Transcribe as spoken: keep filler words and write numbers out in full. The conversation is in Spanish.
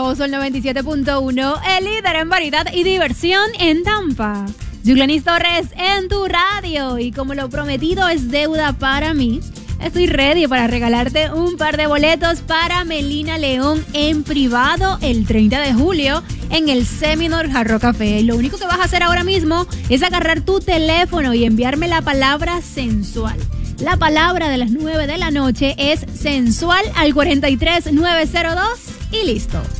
nuevo Sol noventa y siete punto uno, el líder en variedad y diversión en Tampa. Yulanis Torres en tu radio, y como lo prometido es deuda para mí, estoy ready para regalarte un par de boletos para Melina León en privado el treinta de julio en el Seminole Jarro Café. Lo único que vas a hacer ahora mismo es agarrar tu teléfono y enviarme la palabra sensual. La palabra de las nueve de la noche es sensual al cuatro tres nueve cero dos y listo.